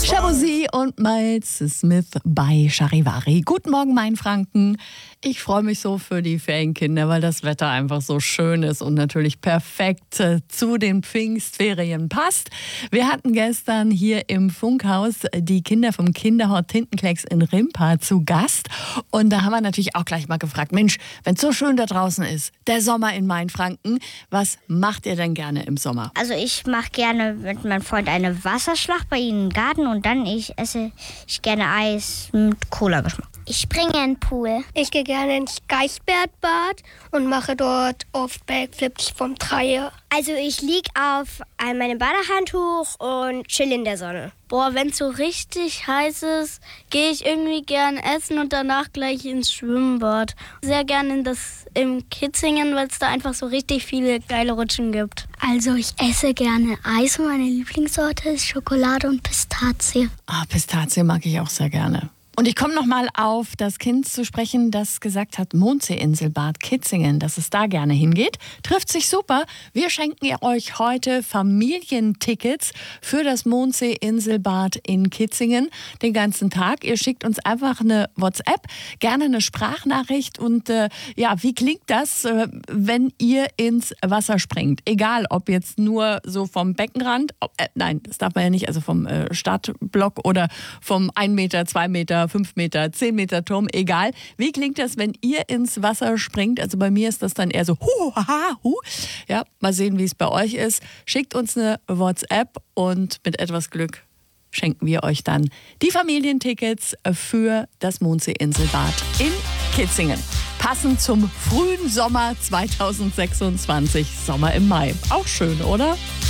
Shaboozey und Miles Smith bei Charivari. Guten Morgen, Mainfranken. Ich freue mich so für die Ferienkinder, weil das Wetter einfach so schön ist und natürlich perfekt zu den Pfingstferien passt. Wir hatten gestern hier im Funkhaus die Kinder vom Kinderhort Tintenklecks in Rimpa zu Gast. Und da haben wir natürlich auch gleich mal gefragt, Mensch, wenn es so schön da draußen ist, der Sommer in Mainfranken, was macht ihr denn gerne im Sommer? Also ich mache gerne mit meinem Freund eine Wasserschlacht bei ihnen im Garten und dann esse ich gerne Eis mit Cola-Geschmack. Ich springe in den Pool. Ich gehe gerne ins Geichbergbad und mache dort oft Backflips vom Dreier. Also ich liege auf meinem Badehandtuch und chill in der Sonne. Boah, wenn es so richtig heiß ist, gehe ich irgendwie gern essen und danach gleich ins Schwimmbad. Sehr gern im Kitzingen, weil es da einfach so richtig viele geile Rutschen gibt. Also ich esse gerne Eis und meine Lieblingssorte ist Schokolade und Pistazie. Pistazie mag ich auch sehr gerne. Und ich komme noch mal auf das Kind zu sprechen, das gesagt hat, Mondseeinselbad Kitzingen, dass es da gerne hingeht. Trifft sich super. Wir schenken euch heute Familientickets für das Mondseeinselbad in Kitzingen den ganzen Tag. Ihr schickt uns einfach eine WhatsApp, gerne eine Sprachnachricht und wie klingt das, wenn ihr ins Wasser springt? Egal, ob jetzt nur so vom Beckenrand, nein, das darf man ja nicht, also vom Startblock oder vom 1 Meter, 2 Meter, 5 Meter, 10 Meter Turm, egal. Wie klingt das, wenn ihr ins Wasser springt? Also bei mir ist das dann eher so hu, ha, hu. Ja, mal sehen, wie es bei euch ist. Schickt uns eine WhatsApp und mit etwas Glück schenken wir euch dann die Familientickets für das Mondseeinselbad in Kitzingen. Passend zum frühen Sommer 2026, Sommer im Mai. Auch schön, oder?